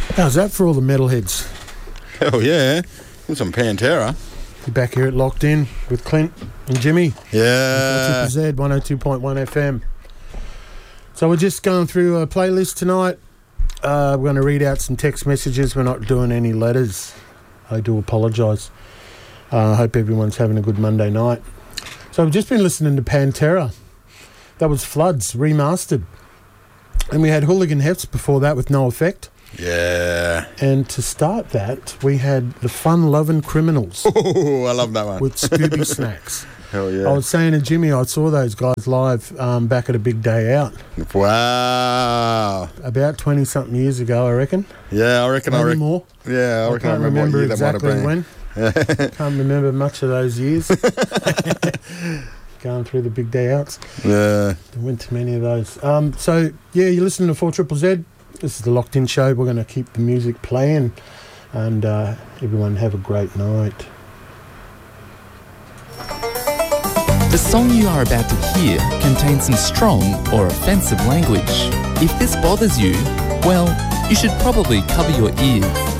How's that for all the metalheads? Hell yeah. And some Pantera. You're back here at Locked In with Clint and Jimmy. Yeah. Z 102.1 FM. So we're just going through a playlist tonight. We're going to read out some text messages. We're not doing any letters. I do apologise. I hope everyone's having a good Monday night. So we've just been listening to Pantera. That was Floods, remastered. And we had Hooligan Hefts before that with No Effect. Yeah. And to start that, we had the Fun Lovin' Criminals. Oh, I love that one. With Scooby Snacks. Hell yeah. I was saying to Jimmy, I saw those guys live back at a big day out. Wow. About 20-something years ago, I reckon. Yeah, I reckon. Maybe more. Yeah, I reckon. Can't remember exactly when. Yeah. Can't remember much of those years. Going through the big day outs. Yeah. I went to many of those. So, yeah, you're listening to 4ZZZ. This is the Locked In Show. We're going to keep the music playing. And everyone have a great night. The song you are about to hear contains some strong or offensive language. If this bothers you, well, you should probably cover your ears.